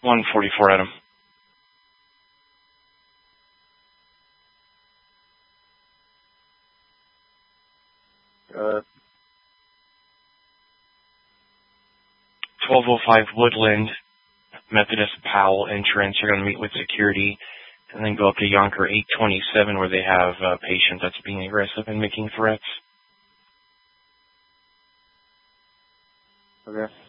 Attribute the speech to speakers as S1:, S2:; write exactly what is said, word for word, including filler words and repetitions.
S1: one forty-four, Adam.
S2: Uh,
S1: twelve oh five Woodland, Methodist Powell entrance. You're going to meet with security and then go up to Yonker eight twenty-seven where they have a patient that's being aggressive and making threats.
S2: okay.